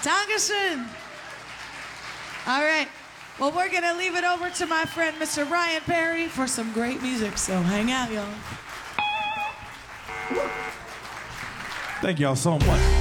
Dankeschön. All right. Well, we're going to leave it over to my friend, Mr. Ryan Perry, for some great music. So hang out, y'all. Thank y'all so much.